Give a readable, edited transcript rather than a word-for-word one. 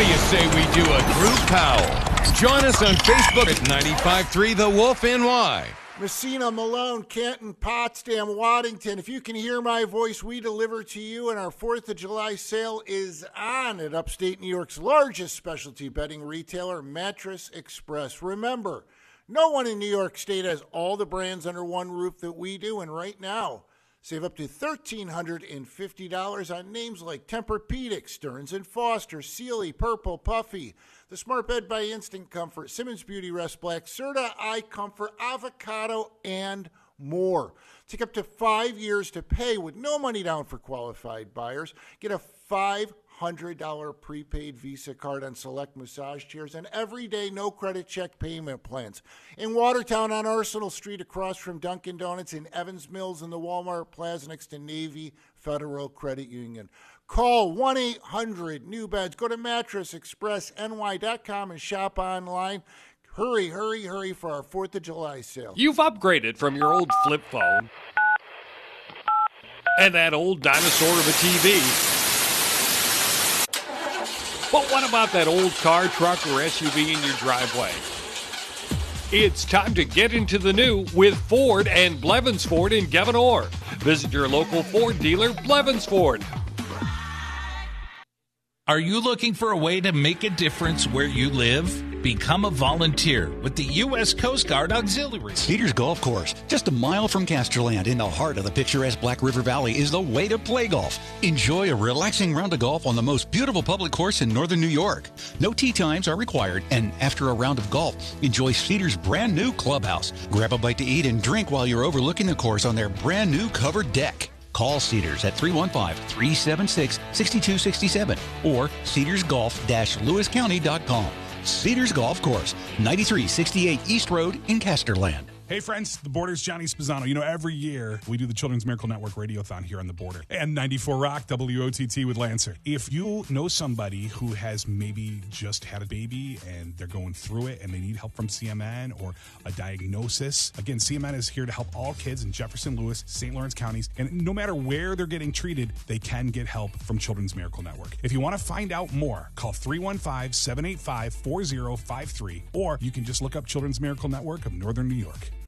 do you say we do a group howl? Join us on Facebook at 95.3 The Wolf NY. Messina, Malone, Canton, Potsdam, Waddington. If you can hear my voice, we deliver to you, and our 4th of July sale is on at upstate New York's largest specialty bedding retailer, Mattress Express. Remember, no one in New York State has all the brands under one roof that we do, and right now, save up to $1,350 on names like Tempur-Pedic, Stearns & Foster, Sealy, Purple, Puffy, the Smart Bed by Instant Comfort, Simmons Beauty Rest Black, Serta Eye Comfort, Avocado, and more. Take up to 5 years to pay with no money down for qualified buyers. Get a $500 prepaid Visa card on select massage chairs and everyday no credit check payment plans. In Watertown on Arsenal Street across from Dunkin' Donuts, in Evans Mills in the Walmart Plaza next to Navy Federal Credit Union. Call 1-800-NEW-BEDS. Go to mattressexpressny.com and shop online. Hurry, hurry, hurry for our 4th of July sale. You've upgraded from your old flip phone and that old dinosaur of a TV. But what about that old car, truck, or SUV in your driveway? It's time to get into the new with Ford and Blevins Ford in Gavin Orr. Visit your local Ford dealer, Blevins Ford. Are you looking for a way to make a difference where you live? Become a volunteer with the U.S. Coast Guard Auxiliary. Cedars Golf Course, just a mile from Casterland in the heart of the picturesque Black River Valley, is the way to play golf. Enjoy a relaxing round of golf on the most beautiful public course in northern New York. No tee times are required, and after a round of golf, enjoy Cedars' brand new clubhouse. Grab a bite to eat and drink while you're overlooking the course on their brand new covered deck. Call Cedars at 315-376-6267 or cedarsgolf-lewiscounty.com. Cedars Golf Course, 9368 East Road in Casterland. Hey friends, the Border's Johnny Spezzano. You know, every year we do the Children's Miracle Network Radiothon here on the Border. And 94 Rock, WOTT with Lancer. If you know somebody who has maybe just had a baby and they're going through it and they need help from CMN or a diagnosis, again, CMN is here to help all kids in Jefferson, Lewis, St. Lawrence counties. And no matter where they're getting treated, they can get help from Children's Miracle Network. If you want to find out more, call 315-785-4053, or you can just look up Children's Miracle Network of Northern New York.